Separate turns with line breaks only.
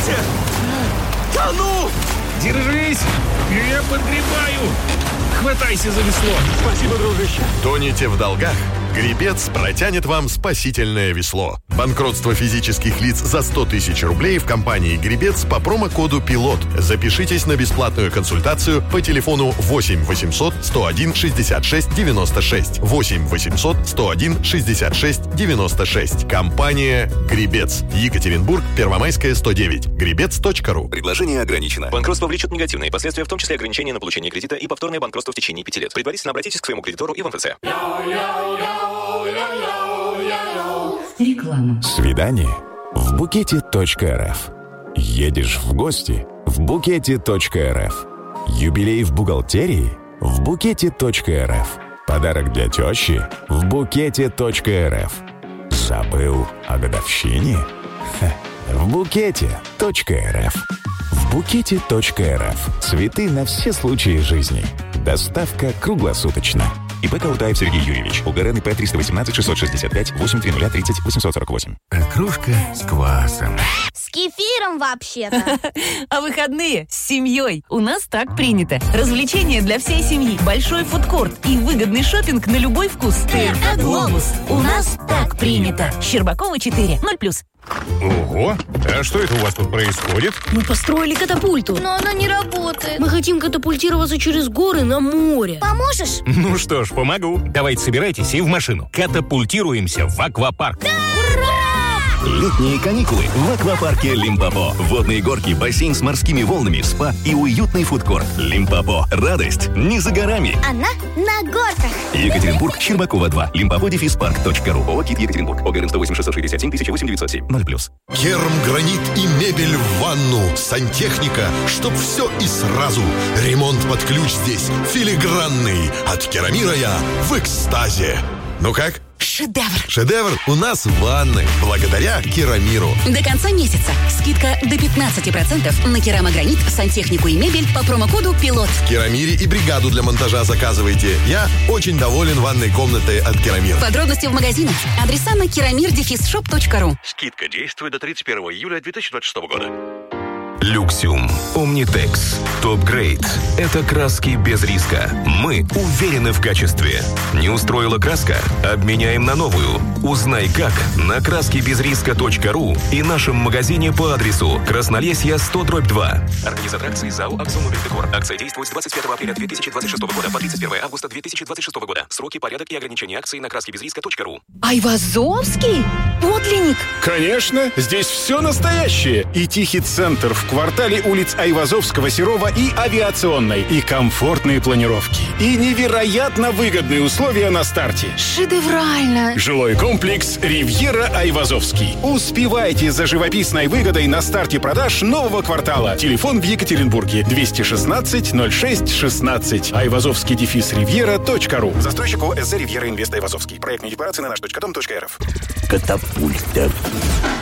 Помогите! Тону!
Держись! Я подгребаю! Хватайся за весло!
Спасибо, дружище.
Тонете в долгах? Гребец протянет вам спасительное весло. Банкротство физических лиц за 100 тысяч рублей в компании «Гребец» по промокоду «Пилот». Запишитесь на бесплатную консультацию по телефону 8 800 101 66 96. 8 800 101 66 96. Компания «Гребец». Екатеринбург, Первомайская, 109. Гребец.ру.
Предложение ограничено. Банкротство влечет негативные последствия, в том числе ограничение на получение кредита и повторное банкротство в течение 5 лет. Предварительно обратитесь к своему кредитору и в МФЦ.
Реклама.
Свидание в букете.рф. Едешь в гости в букете.рф. Юбилей в бухгалтерии в букете.рф. Подарок для тещи в букете.рф. Забыл о годовщине? В букете.рф. В букете.рф. Цветы на все случаи жизни. Доставка круглосуточно. ИП Каутаев Сергей Юрьевич. УГРН ИП 318 665 830 30 848.
Окрошка с квасом.
С кефиром вообще-то.
А выходные с семьей. У нас так принято. Развлечения для всей семьи. Большой фудкорт и выгодный шопинг на любой вкус. Глобус. У нас так принято. Щербакова 4. 0+.
Ого! А что это у вас тут происходит?
Мы построили катапульту.
Но она не работает.
Мы хотим катапультироваться через горы на море.
Поможешь?
Ну что ж, помогу. Давайте собирайтесь и в машину. Катапультируемся в аквапарк.
Летние каникулы в аквапарке «Лимпопо». Водные горки, бассейн с морскими волнами, спа и уютный фудкорт. «Лимпопо». Радость не за горами.
Она на горках.
Екатеринбург, Щербакова 2. Limpopo-парк.ру. ООО «КИТ Екатеринбург». ОГРН 108 667 1008 907. 0+.
Керамгранит и мебель в ванну. Сантехника, чтоб все и сразу. Ремонт под ключ здесь филигранный. От Керамира я в экстазе. Ну как?
Шедевр.
Шедевр у нас в ванной. Благодаря Керамиру.
До конца месяца скидка до 15% на керамогранит, сантехнику и мебель по промокоду «Пилот».
В Керамире и бригаду для монтажа заказывайте. Я очень доволен ванной комнатой от Керамир.
Подробности в магазинах. Адреса на keramir-shop.ru.
Скидка действует до 31 июля 2026 года.
Люксиум. Омнитекс. Топ-грейд. Это краски без риска. Мы уверены в качестве. Не устроила краска? Обменяем на новую. Узнай как на краскибезриска.ру и нашем магазине по адресу Краснолесье 100/2.
Организатор акции ЗАО «Акцион Декор». Акция действует с 21 апреля 2026 года по 31 августа 2026 года. Сроки, порядок и ограничения акций на краскибезриска.ру.
Айвазовский? Подлинник?
Конечно, здесь все настоящее. И тихий центр в квартале улиц Айвазовского, Серова и Авиационной. И комфортные планировки. И невероятно выгодные условия на старте.
Шедеврально.
Жилой комплекс «Ривьера Айвазовский». Успевайте за живописной выгодой на старте продаж нового квартала. Телефон в Екатеринбурге 216 06 16. Айвазовский-ривьера.ру. Застройщик ОСЗ «Ривьера Инвест Айвазовский». Проектные декларации на наш.дом.рф.
Катапульта.